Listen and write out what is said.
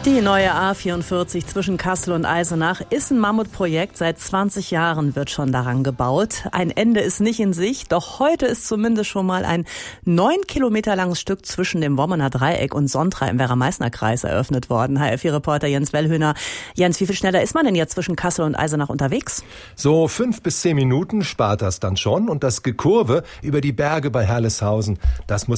Die neue A44 zwischen Kassel und Eisenach ist ein Mammutprojekt. Seit 20 Jahren wird schon daran gebaut. Ein Ende ist nicht in Sicht, doch heute ist zumindest schon mal ein 9 Kilometer langes Stück zwischen dem Wommener Dreieck und Sontra im Werra-Meißner-Kreis eröffnet worden. HF4-Reporter Jens Wellhöhner. Jens, wie viel schneller ist man denn jetzt zwischen Kassel und Eisenach unterwegs? So 5 bis 10 Minuten spart das dann schon. Und das Gekurve über die Berge bei Herleshausen, das muss